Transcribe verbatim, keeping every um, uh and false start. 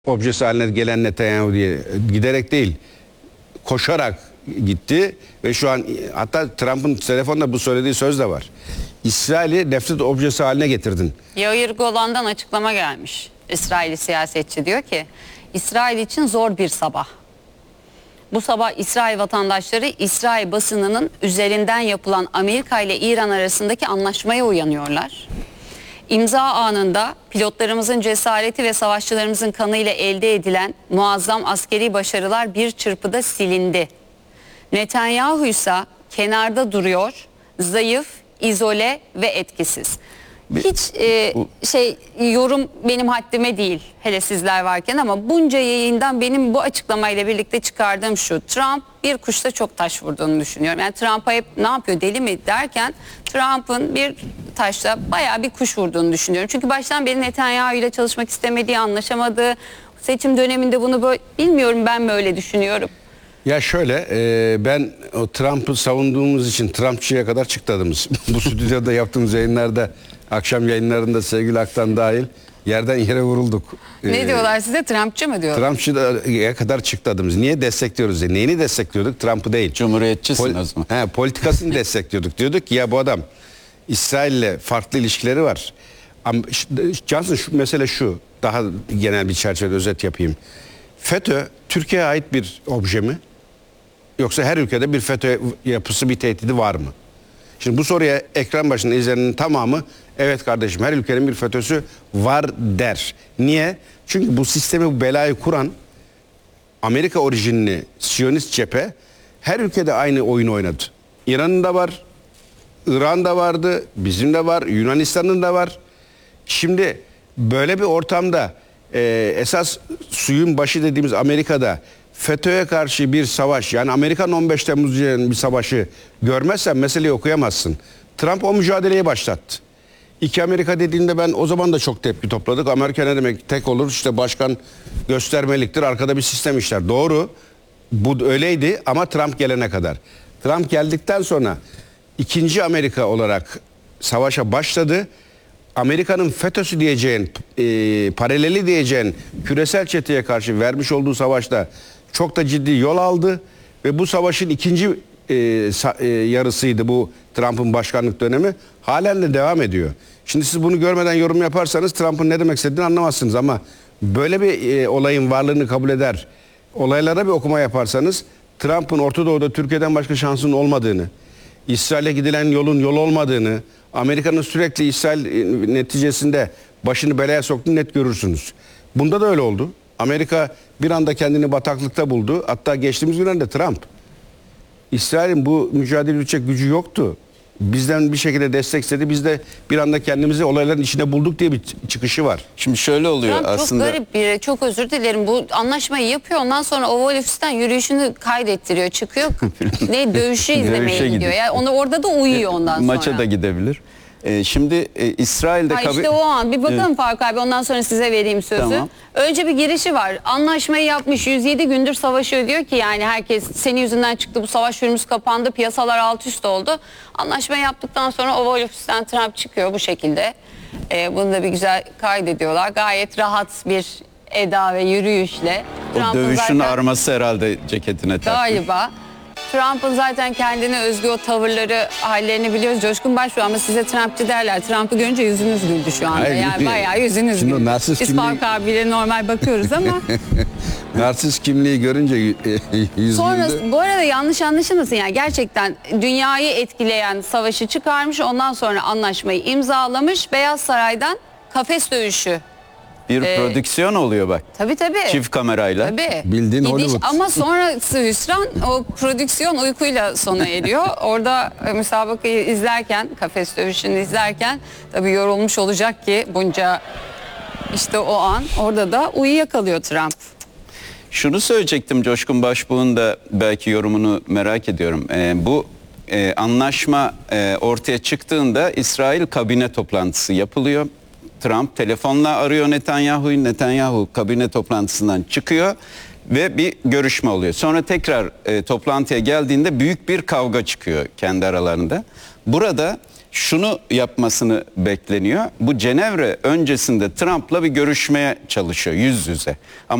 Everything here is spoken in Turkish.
objesi haline gelen Netanyahu diye giderek değil, koşarak gitti ve şu an hatta Trump'ın telefonda bu söylediği söz de var. İsrail'i nefret objesi haline getirdin. Yair Golan'dan açıklama gelmiş. İsrailli siyasetçi diyor ki İsrail için zor bir sabah. Bu sabah İsrail vatandaşları İsrail basınının üzerinden yapılan Amerika ile İran arasındaki anlaşmaya uyanıyorlar. İmza anında pilotlarımızın cesareti ve savaşçılarımızın kanıyla elde edilen muazzam askeri başarılar bir çırpıda silindi. Netanyahu ise kenarda duruyor, zayıf, izole ve etkisiz. Hiç e, şey yorum benim haddime değil, hele sizler varken, ama bunca yayından benim bu açıklamayla birlikte çıkardığım şu: Trump bir kuşta çok taş vurduğunu düşünüyorum. Yani Trump'a hep ne yapıyor, deli mi derken Trump'ın bir taşla bayağı bir kuş vurduğunu düşünüyorum. Çünkü baştan beri Netanyahu ile çalışmak istemediği, anlaşamadığı, seçim döneminde bunu böyle, bilmiyorum, ben mi öyle düşünüyorum? Ya şöyle, e, ben o Trump'ı savunduğumuz için Trumpçıya kadar çıktadığımız bu stüdyoda yaptığımız yayınlarda, akşam yayınlarında sevgili Aktan dahil yerden yere vurulduk. Ne ee, diyorlar size, Trumpçı mı diyorlar? Trumpçıya kadar çıktadığımız. Niye destekliyoruz diye. Neyini destekliyorduk? Trump'ı değil. Cumhuriyetçisin Pol- o zaman. He, politikasını destekliyorduk. Diyorduk ki ya bu adam İsrail'le farklı ilişkileri var. Ama Johnson, şu mesele şu. Daha genel bir çerçevede özet yapayım. FETÖ Türkiye'ye ait bir obje mi? Yoksa her ülkede bir FETÖ yapısı, bir tehdidi var mı? Şimdi bu soruya ekran başında izleyenin tamamı evet kardeşim, her ülkenin bir FETÖ'sü var der. Niye? Çünkü bu sistemi, bu belayı kuran Amerika orijinli Siyonist cephe her ülkede aynı oyunu oynadı. İran'ın da var, İran'da vardı, bizim de var, Yunanistan'ın da var. Şimdi böyle bir ortamda e, esas suyun başı dediğimiz Amerika'da FETÖ'ye karşı bir savaş, yani Amerika'nın on beş Temmuz'un bir savaşı görmezsen meseleyi okuyamazsın. Trump o mücadeleyi başlattı. İki Amerika dediğinde ben o zaman da çok tepki topladık. Amerika ne demek, tek olur işte, başkan göstermeliktir, arkada bir sistem işler. Doğru, bu öyleydi ama Trump gelene kadar. Trump geldikten sonra ikinci Amerika olarak savaşa başladı. Amerika'nın FETÖ'sü diyeceğin, e, paraleli diyeceğin küresel çeteye karşı vermiş olduğu savaşta çok da ciddi yol aldı ve bu savaşın ikinci e, sa, e, yarısıydı bu Trump'ın başkanlık dönemi. Halen de devam ediyor. Şimdi siz bunu görmeden yorum yaparsanız Trump'ın ne demek istediğini anlamazsınız, ama böyle bir e, olayın varlığını kabul eder, olaylara bir okuma yaparsanız Trump'ın Orta Doğu'da Türkiye'den başka şansının olmadığını, İsrail'e gidilen yolun yol olmadığını, Amerika'nın sürekli İsrail neticesinde başını belaya soktuğunu net görürsünüz. Bunda da öyle oldu. Amerika bir anda kendini bataklıkta buldu. Hatta geçtiğimiz günlerde Trump, İsrail'in bu mücadele edecek gücü yoktu, bizden bir şekilde destek istedi, biz de bir anda kendimizi olayların içinde bulduk diye bir çıkışı var. Şimdi şöyle oluyor Trump aslında. çok garip biri. Çok özür dilerim. Bu anlaşmayı yapıyor. Ondan sonra Oval Ofis'ten yürüyüşünü kaydettiriyor. Çıkıyor. ne dövüşü izlemeye Dövüşe gidiyor. gidiyor. Yani onu orada da uyuyor ondan sonra. Maça da gidebilir. Ee, şimdi e, İsrail'de... Ha kabi- işte o an. Bir bakalım Evet. Faruk abi. Ondan sonra size vereyim sözü. Tamam. Önce bir girişi var. Anlaşmayı yapmış. yüz yedi gündür savaşıyor. Diyor ki yani herkes senin yüzünden çıktı. Bu savaş yönümüz kapandı. Piyasalar alt üst oldu. Anlaşmayı yaptıktan sonra Oval Ofis'ten Trump çıkıyor bu şekilde. Ee, bunu da bir güzel kaydediyorlar. Gayet rahat bir eda ve yürüyüşle. O Trump'ın dövüşün zaten- arması herhalde ceketine takmış. Galiba. Trump'ın zaten kendine özgü o tavırları, hallerini biliyoruz. Coşkun Başbuğ, ama size Trumpçı derler. Trump'ı görünce yüzünüz güldü şu anda. Hayır, yani gülmüyor. bayağı yüzünüz Şimdi o güldü. narsist Biz kimliği- Faruk abiyle normal bakıyoruz ama. Narsist kimliği görünce yüz Sonra güldü. bu arada yanlış anlaşılmasın, yani gerçekten dünyayı etkileyen savaşı çıkarmış. Ondan sonra anlaşmayı imzalamış. Beyaz Saray'dan kafes dövüşü. Bir Ee, prodüksiyon oluyor bak. Tabii tabii. Çift kamerayla. Tabii. Bildiğin Gidiş, Hollywood. ama sonrası hüsran, o prodüksiyon uykuyla sona eriyor. Orada e, müsabakayı izlerken, kafes dövüşünü izlerken tabii yorulmuş olacak ki bunca, işte o an orada da uyuyakalıyor Trump. Şunu söyleyecektim, Coşkun Başbuğ'un da belki yorumunu merak ediyorum. Ee, bu e, anlaşma e, ortaya çıktığında İsrail kabine toplantısı yapılıyor. Trump telefonla arıyor Netanyahu'yu. Netanyahu kabine toplantısından çıkıyor ve bir görüşme oluyor. Sonra tekrar e, toplantıya geldiğinde büyük bir kavga çıkıyor kendi aralarında. Burada şunu yapmasını bekleniyor. Bu Cenevre öncesinde Trump'la bir görüşmeye çalışıyor yüz yüze. Ama